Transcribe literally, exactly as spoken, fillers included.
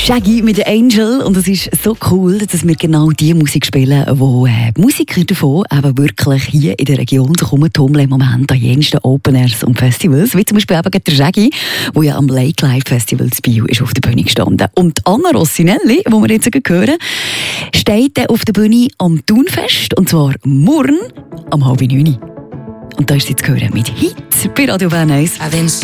Shaggy mit der Angel, und es ist so cool, dass wir genau die Musik spielen, wo äh, die Musiker davon eben wirklich hier in der Region sich rumtummeln im Moment an jensten Open Airs und Festivals, wie zum Beispiel eben der Shaggy, der ja am Lake Live Festival in Biel ist auf der Bühne gestanden. Und Anna Rossinelli, die wir jetzt hören, steht dann auf der Bühne am Thunfest, und zwar morgen am halb neun. Und da ist sie zu hören mit Hits bei Radio Bern eins.